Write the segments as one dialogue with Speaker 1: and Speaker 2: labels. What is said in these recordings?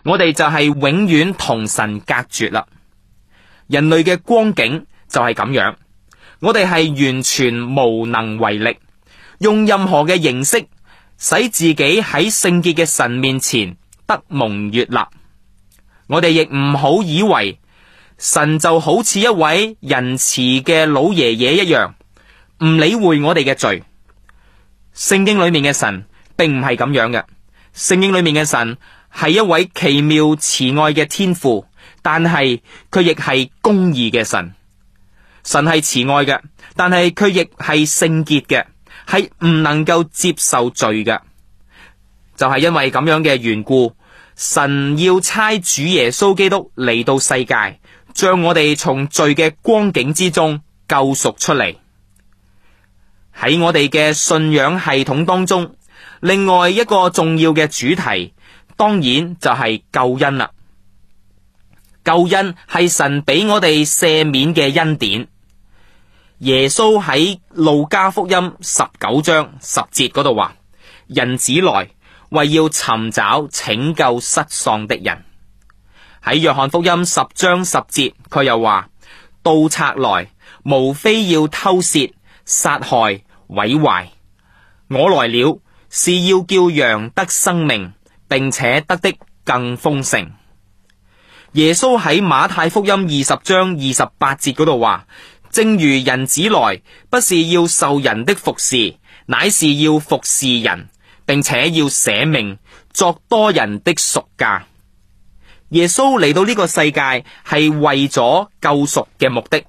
Speaker 1: 我哋就係永遠同神隔絕啦。人類嘅光景就係咁樣，我哋係完全無能為力，用任何嘅形式使自己喺聖潔嘅神面前得蒙悅納。我哋亦唔好以為神就好似一位仁慈嘅老爺爺一樣，唔理會我哋嘅罪。聖經裏面嘅神並唔係咁樣嘅，聖經裏面嘅神係一位奇妙慈愛嘅天父，但係佢亦係公義嘅神。神係慈愛嘅，但係佢亦係聖潔嘅，係唔能夠接受罪嘅。就係因為咁樣嘅緣故，神要差主耶穌基督嚟到世界，將我哋從罪嘅光景之中救贖出嚟。喺我哋嘅信仰系統當中，另外一個重要嘅主題，當然就係救恩啦。救恩係神俾我哋赦免嘅恩典。耶穌喺路加福音19章10節嗰度話：人子來，為要尋找拯救失喪的人。喺約翰福音10章10節，佢又話：盜賊來，無非要偷竊、殺害、毀壞。我來了，是要叫羊得生命，並且得的更豐盛。耶穌喺馬太福音20章28節嗰度話：正如人子來，不是要受人的服侍，乃是要服侍人，並且要捨命作多人的贖價。耶穌嚟到呢個世界係為咗救贖嘅目的。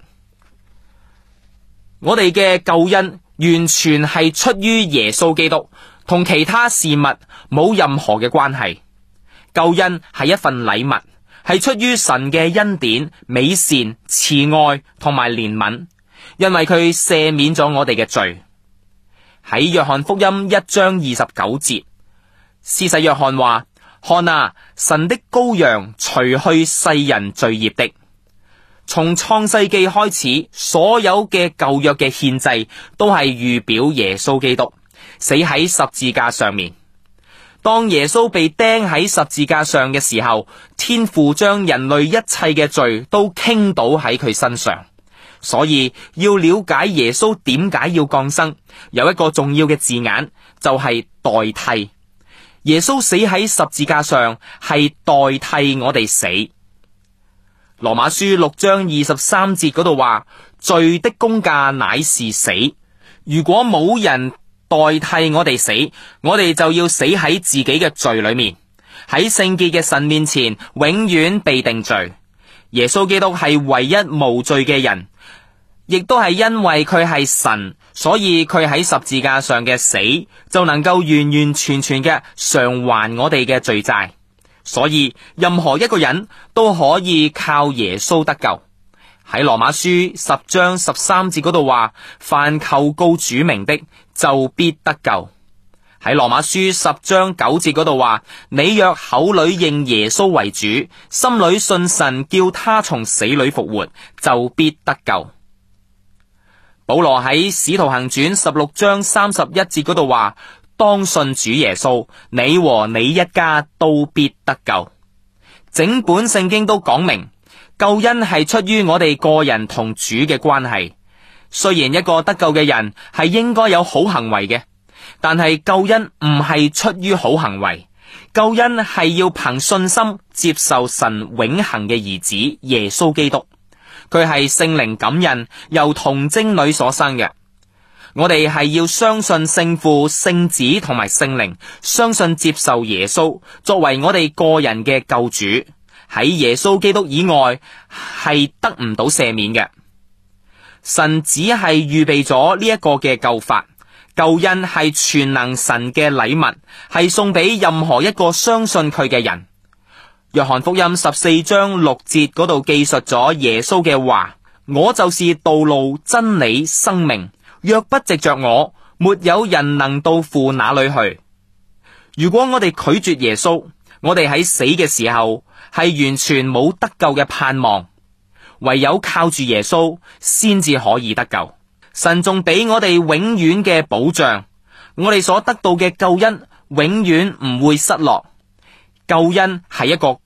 Speaker 1: 我哋嘅救恩完全係出於耶穌基督，同其他事物冇任何嘅關係。救恩係一份禮物，係出於神嘅恩典、美善、慈愛同埋憐憫，因為佢赦免咗我哋嘅罪。喺約翰福音1章29節，施洗約翰話：看啊，神的羔羊，除去世人罪孽的。從創世紀開始，所有嘅舊約嘅獻祭都係預表耶穌基督死喺十字架上面。當耶穌被釘喺十字架上嘅時候，天父將人類一切嘅罪都傾倒喺佢身上。所以要了解耶穌點解要降生，有一個重要嘅字眼，就係代替。耶穌死喺十字架上係代替我哋死。羅馬書6章23節嗰度話：罪的工價乃是死。如果冇人代替我哋死，我哋就要死喺自己嘅罪裏面，喺聖潔嘅神面前永遠被定罪。耶穌基督係唯一無罪嘅人，亦都係因為佢係神，所以佢喺十字架上嘅死就能夠完完全全嘅償還我哋嘅罪債。所以任何一個人都可以靠耶穌得救。喺羅馬書10章13節嗰度話：凡求告主名的，就必得救。喺羅馬書10章9節嗰度話：你若口裏認耶穌為主，心裏信神叫他從死裏復活，就必得救。保羅喺使徒行傳16章31節嗰度話：當信主耶穌，你和你一家都必得救。整本聖經都講明，救恩係出於我哋個人同主嘅關係。雖然一個得救嘅人係應該有好行為嘅，但係救恩唔係出於好行為，救恩係要憑信心接受神永恆嘅兒子耶穌基督。佢係聖靈感孕，由童貞女所生嘅。我哋係要相信聖父、聖子同埋聖靈，相信接受耶穌作為我哋個人嘅救主。喺耶穌基督以外係得唔到赦免嘅。神只係預備咗呢一個嘅救法，救恩係全能神嘅禮物，係送俾任何一個相信佢嘅人。約翰福音14章6節嗰度記述咗耶穌嘅話：我就是道路、真理、生命。若不藉着我，沒有人能到父那裏去。如果我哋拒絕耶穌，我哋喺死嘅時候係完全冇得救嘅盼望，唯有靠住耶穌先至可以得救。神仲俾我哋永遠嘅保障，我哋所得到嘅救恩永遠唔會失落。救恩係一個